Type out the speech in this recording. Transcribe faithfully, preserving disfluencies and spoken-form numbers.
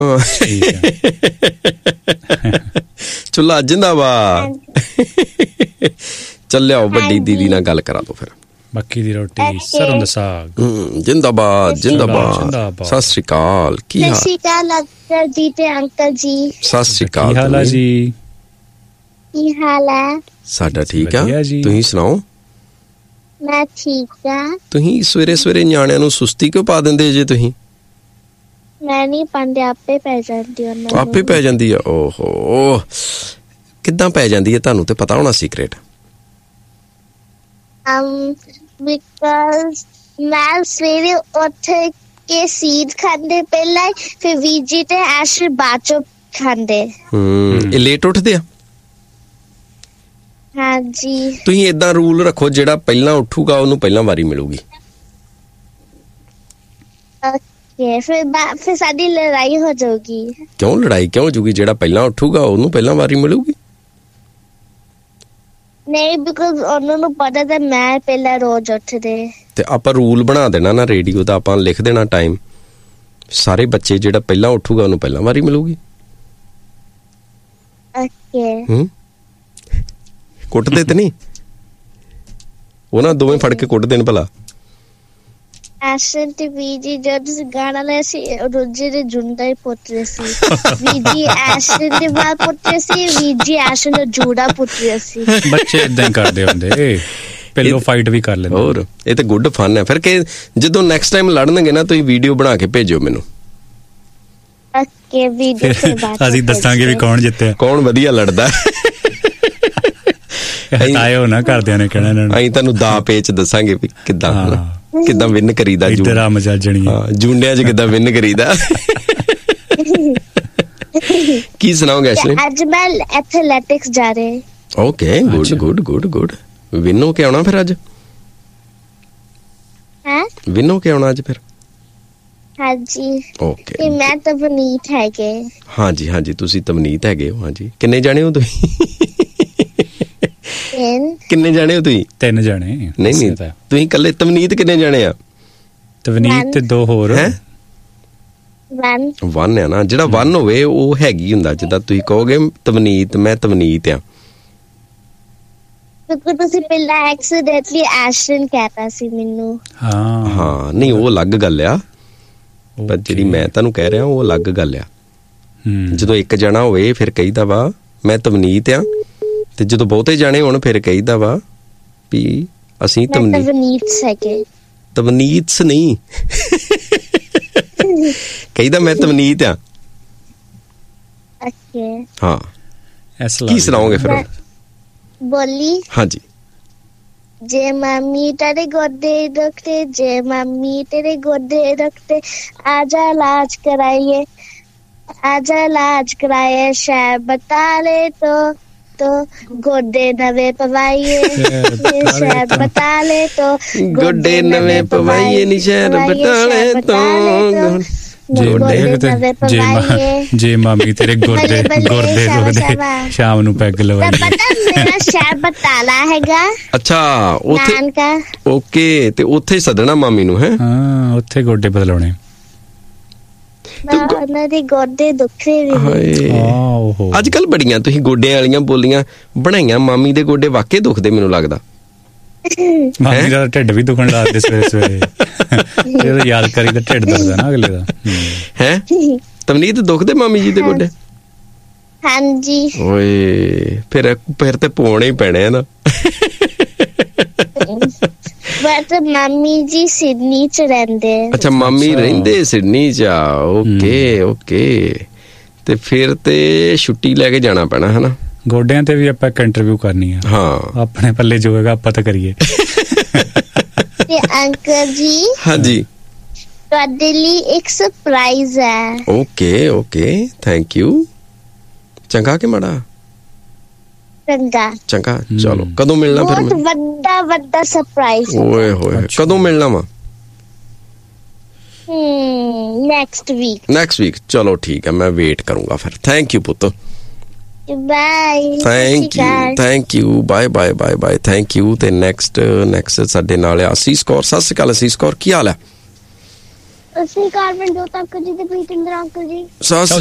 ਚੁੱਲਾ ਜਿੰਦਾਬਾਦ। ਚੱਲਿਓ ਵੱਡੀ ਦੀਦੀ ਨਾਲ ਗੱਲ ਕਰਾ ਦੋ ਫਿਰ। ਮੱਕੀ ਦੀ ਰੋਟੀ, ਸਰੋਂ ਦਾ ਸਾਗ। ਜਿੰਦਾਬਾਦ ਜਿੰਦਾਬਾਦ। ਸਤਿ ਸ਼੍ਰੀ ਅਕਾਲ। ਕੀ ਹਾਲ? ਸਤਿ ਸ਼੍ਰੀ ਅਕਾਲ ਅੰਕਲ ਜੀ ਤੇ ਅੰਕਲ ਜੀ। ਸਤਿ ਸ਼੍ਰੀ ਅਕਾਲ। ਕੀ ਹਾਲ ਆ ਜੀ? ਕੀ ਹਾਲ ਹੈ? ਸਾਡਾ ਠੀਕ ਆ, ਤੁਸੀਂ ਸੁਣਾਓ? ਮੈਂ ਠੀਕ ਆ। ਤੁਸੀਂ ਸਵੇਰੇ ਸਵੇਰੇ ਨਿਆਣਿਆਂ ਨੂੰ ਸੁਸਤੀ ਕਿਉਂ ਪਾ ਦਿੰਦੇ ਜੇ? ਤੁਸੀਂ ਮੈਂ ਨਹੀਂ ਪਾਉਂਦੀ, ਆਪੇ ਪੈ ਜਾਂਦੀ ਉਹਨਾਂ ਨੂੰ। ਆਪੇ ਪੈ ਜਾਂਦੀ ਆ? ਓਹੋ, ਕਿੱਦਾਂ ਪੈ ਜਾਂਦੀ ਹੈ? ਤੁਹਾਨੂੰ ਤੇ ਪਤਾ ਹੋਣਾ ਸੀਕ੍ਰੇਟ। um because ਮੈਂ ਸਵੇਰੇ ਉੱਠ ਕੇ ਸੀਡ ਖਾਂਦੇ ਪਹਿਲਾਂ, ਫਿਰ ਵੀਜੀ ਤੇ ਐਸ਼ ਬਾਅਦ ਚੋਂ ਖਾਂਦੇ। ਹਮ ਇਹ ਲੇਟ ਉੱਠਦੇ ਆ? ਹਾਂਜੀ। ਤੁਸੀਂ ਏਦਾਂ ਰੂਲ ਰੱਖੋ, ਜਿਹੜਾ ਪਹਿਲਾਂ ਉੱਠੂਗਾ ਉਹਨੂੰ ਪਹਿਲਾਂ ਵਾਰੀ ਮਿਲੂਗੀ। ਓਕੇ, ਫਿਰ ਫਿਰ ਸਾਡੀ ਲੜਾਈ ਹੋ ਜਾਊਗੀ। ਕਿਉਂ ਲੜਾਈ ਕਿਉਂ ਹੋ ਜੂਗੀ? ਜਿਹੜਾ ਪਹਿਲਾਂ ਉੱਠੂਗਾ ਉਹਨੂੰ ਪਹਿਲਾਂ ਵਾਰੀ ਮਿਲੂਗੀ। ਨਹੀਂ, ਬਿਕਾਜ਼ ਉਹਨਾਂ ਨੂੰ ਪਤਾ ਤਾਂ ਮੈਂ ਪਹਿਲਾਂ ਰੋਜ਼ ਉੱਠਦੇ। ਤੇ ਆਪਾਂ ਰੂਲ ਬਣਾ ਦੇਣਾ ਨਾ ਰੇਡੀਓ ਦਾ, ਆਪਾਂ ਲਿਖ ਦੇਣਾ ਟਾਈਮ, ਸਾਰੇ ਬੱਚੇ ਜਿਹੜਾ ਪਹਿਲਾਂ ਉੱਠੂਗਾ ਉਹਨੂੰ ਪਹਿਲਾਂ ਵਾਰੀ ਮਿਲੂਗੀ। ਓਕੇ। ਹੂੰ, ਕੁੱਟਦੇ ਤੇ ਨਹੀਂ ਉਹ ਨਾ ਦੋਵੇਂ ਫੜ ਕੇ ਕੁੱਟ ਦੇਣ ਭਲਾ। ਐਸ਼ਨ ਤੇ ਵੀਜੀ ਜਦ ਗਾਣਾ ਲੈ ਸੀ, ਰੋਜੇ ਦੇ ਜੁੰਡਾ ਹੀ ਪੁੱਟ ਰਹੇ ਸੀ। ਵੀਜੀ ਐਸ਼ਨ ਦੇ ਬਾਲ ਪੁੱਟ ਰਹੇ ਸੀ, ਵੀਜੀ ਐਸ਼ਨ ਦਾ ਜੂੜਾ ਪੁੱਟ ਰਹੇ ਸੀ। ਬੱਚੇ ਏਦਾਂ ਹੀ ਕਰਦੇ ਹੁੰਦੇ, ਪਹਿਲੋਂ ਫਾਈਟ ਵੀ ਕਰ ਲੈਂਦੇ। ਹੋਰ ਇਹ ਤੇ ਗੁੱਡ ਫਨ ਹੈ। ਫਿਰ ਕਿ ਜਦੋਂ ਨੈਕਸਟ ਟਾਈਮ ਲੜਨਗੇ ਨਾ, ਤੁਸੀਂ ਵੀਡੀਓ ਬਣਾ ਕੇ ਭੇਜੋ ਮੈਨੂੰ। ਓਕੇ, ਵੀਡੀਓ ਤੇ ਬਾਤ ਅਸੀਂ ਦੱਸਾਂਗੇ ਵੀ ਕੌਣ ਜਿੱਤਿਆ, ਕੌਣ ਵਧੀਆ ਲੜਦਾ। ਹਟਾਇਓ ਨਾ, ਕਰਦਿਆਂ ਨੇ ਕਹਿਣਾ ਇਹਨਾਂ ਨੂੰ। ਅਸੀਂ ਤੁਹਾਨੂੰ ਦਾ ਪੇਚ ਦੱਸਾਂਗੇ ਵੀ ਕਿੱਦਾਂ ਕਿੱਦਾਂ ਵਿਨ ਕਰੀਦਾ। ਇੱਧਰ ਆ ਮਜਾਜਣੀ, ਜੂੰਡਿਆਂ 'ਚ ਕਿੱਦਾਂ ਵਿਨ ਕਰੀਦਾ। ਕੀ ਸੁਣਾਓਗੇ ਐਸ਼ਲੀ? ਅੱਜ ਮੈਂ ਐਥਲੈਟਿਕਸ ਜਾ ਰਹੇ। Okay, good good good good. Win ਹੋ ਕੇ ਆਉਣਾ ਫਿਰ ਅੱਜ? ਹੈਂ? ਵਿਨ ਹੋ ਕੇ ਆਉਣਾ ਅੱਜ ਫਿਰ? ਹਾਂਜੀ। ਓਕੇ, ਤੇ ਮੈਂ ਤਵਨੀਤ ਹੈਗੇ। ਹਾਂਜੀ ਹਾਂਜੀ, ਤੁਸੀਂ ਤਵਨੀਤ ਹੈਗੇ ਹੋ। ਹਾਂਜੀ, ਕਿੰਨੇ ਜਾਣੇ ਹੋ ਤੁਸੀਂ? ਕਿੰਨੇ ਜਾਣੇ ਹੋ ਤੁਸੀਂ? ਤਿੰਨ ਜਾਣੇ। ਨਹੀਂ ਨਹੀਂ, ਤੁਸੀਂ ਇਕੱਲੇ। ਤਵਨੀਤ ਕਿੰਨੇ ਜਾਣੇ ਆ? ਤਵਨੀਤ ਤੇ ਦੋ ਹੋਰ। ਹੈ ਵਨ ਵਨ ਆ ਨਾ। ਜਿਹੜਾ ਵਨ ਹੋਵੇ ਉਹ ਹੈਗੀ ਹੁੰਦਾ, ਜਿੱਦਾਂ ਤੁਸੀਂ ਕਹੋਗੇ ਤਵਨੀਤ, ਮੈਂ ਤਵਨੀਤ ਆ। ਕਿਉਂਕਿ ਤੁਸੀਂ ਪਹਿਲਾਂ ਐਕਸੀਡੈਂਟਲੀ ਐਸ਼ਨ ਕਹਿਤਾ ਸੀ ਮੈਨੂੰ। ਹਾਂ ਹਾਂ, ਨਹੀਂ ਉਹ ਅਲੱਗ ਗੱਲ ਆ, ਪਰ ਜਿਹੜੀ ਮੈਂ ਤੁਹਾਨੂੰ ਕਹਿ ਰਿਹਾ ਉਹ ਅਲੱਗ ਗੱਲ ਆ। ਜਦੋਂ ਇੱਕ ਜਣਾ ਹੋਵੇ ਫਿਰ ਕਹੀਦਾ ਵਾ ਮੈਂ ਤਵਨੀਤ ਆ, ਤੇ ਜਦੋਂ ਬਹੁਤੇ ਜਾਣੇ ਹੋਣ ਫਿਰ ਕਹੀਦਾ ਵਾ ਵੀ ਅਸੀਂ ਤਵਨੀਤ। ਤਵਨੀਤ ਨਹੀਂ ਕਹੀਦਾ, ਮੈਂ ਤਵਨੀਤ ਆ। ਹਾਂ, ਕੀ ਸੁਣਾਓਗੇ ਫਿਰ? ਬੋਲੀ। ਹਾਂਜੀ। ਜੇ ਮਾਮੀ ਤੇਰੇ ਗੋਡੇ ਦੁਖਦੇ, ਜੇ ਮਾਮੀ ਤੇਰੇ ਗੋਡੇ ਦੁਖਦੇ, ਆਜਾ ਇਲਾਜ ਕਰਾਈਏ, ਆਜਾ ਇਲਾਜ ਕਰਾਈਏ ਸ਼ਹਿਰ ਬਟਾਲੇ ਤੋਂ, तो गोडे नवे पवाइए शहर बटाले तो, गोडे नवे पवाइए नी शहर बटाले तो, जे मामी तेरे गोडे गोडे दुखदे शाम ਨੂੰ ਪੈਗ ਲਵਾਈ। ਪਤਾ ਮੇਰਾ ਸ਼ਹਿਰ ਬਟਾਲਾ ਹੈਗਾ। ਅੱਛਾ, ਉੱਥੇ ਓਕੇ, ਤੇ ਉੱਥੇ ਸੱਦਣਾ ਮਾਮੀ ਨੂੰ। ਹੈ ਹਾਂ, ਉੱਥੇ ਗੋਡੇ ਬਦਲਾਉਣੇ। ਉਹਨਾਂ ਦੇ ਗੋਡੇ ਦੁਖਦੇ ਵੀ। ਅੱਜ ਕੱਲ ਬੜੀਆਂ ਤੁਸੀਂ ਗੋਡਿਆਂ ਵਾਲੀਆਂ ਬੋਲੀਆਂ ਬਣਾਈਆਂ। ਮਾਮੀ ਦੇ ਗੋਡੇ ਵਾਕਈ ਦੁਖਦੇ ਮੈਨੂੰ ਲੱਗਦਾ। ਮਾਮੀ ਦਾ ਢਿੱਡ ਵੀ ਦੁਖਣ ਲੱਗਦੇ ਸਵੇਰੇ ਸਵੇਰੇ, ਜਦੋਂ ਯਾਦ ਕਰੀ ਤਾਂ ਢਿੱਡ ਦੁਖਦਾ ਨਾ ਅਗਲੇ ਦਾ। ਹੈ ਤਵਨੀਤ, ਦੁਖਦੇ ਮਾਮੀ ਜੀ ਦੇ ਗੋਡੇ? ਹਾਂਜੀ। ਓਏ, ਫਿਰ ਫਿਰ ਤੇ ਪਾਉਣੇ ਹੀ ਪੈਣੇ ਆ ਨਾ। ਬਟ ਮਾਮੀ ਜੀ ਸਿਡਨੀ ਚ ਰਹਿੰਦੇ। ਅੱਛਾ, ਮਾਮੀ ਰਹਿੰਦੇ ਸਿਡਨੀ ਚ। ਓਕੇ ਓਕੇ, ਤੇ ਫਿਰ ਤੇ ਛੁੱਟੀ ਲੈ ਕੇ ਜਾਣਾ ਪੈਣਾ ਹਨਾ। ਗੋਡਿਆਂ ਤੇ ਵੀ ਆਪਾਂ ਇੱਕ ਇੰਟਰਵਿਊ ਕਰਨੀ ਆ। ਹਾਂ, ਆਪਣੇ ਪੱਲੇ ਜੋ ਹੈਗਾ ਆਪਾਂ ਤਾਂ ਕਰੀਏ। ਤੇ ਅੰਕਲ ਜੀ। ਹਾਂਜੀ, ਤੁਹਾਡੇ ਲਈ ਇੱਕ ਸਰਪ੍ਰਾਈਜ਼ ਹੈ। Okay okay, thank you. ਚੰਗਾ ਕਿ ਮਾੜਾ? ਚੰਗਾ। ਚੰਗਾ, ਚਲੋ ਕਦੋਂ ਮਿਲਣਾ ਫਿਰ? ਬਹੁਤ ਵੱਡਾ ਵੱਡਾ ਸਰਪ੍ਰਾਈਜ਼। ਓਏ ਹੋਏ, ਕਦੋਂ ਮਿਲਣਾ ਵਾ? Next week. ਨੈਕਸਟ ਵੀਕ, ਚਲੋ ਠੀਕ ਹੈ, ਮੈਂ ਵੇਟ ਕਰੂੰਗਾ ਫਿਰ। ਥੈਂਕ ਯੂ ਪੁੱਤ। Bye. Thank you thank you, bye bye bye bye, thank you. ਤੇ ਨੈਕਸਟ ਨੈਕਸਟ ਸਾਡੇ ਨਾਲ ਆ ਅਸੀਸ ਕੌਰ। ਸਤਿ ਸ਼੍ਰੀ ਅਕਾਲ ਅਸੀਸ ਕੌਰ, ਕੀ ਹਾਲ ਹੈ? ਅਸੀਂ ਕਾਰਬਨ ਜੋਤ ਅੰਕਲ ਜੀ ਤੇ ਪ੍ਰੀਤਿੰਦਰ ਅੰਕਲ ਜੀ। ਸਤਿ